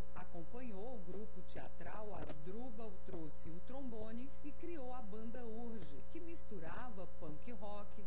acompanhou o grupo teatral Asdrubal trouxe o trombone e criou a banda Urge, que misturava punk rock,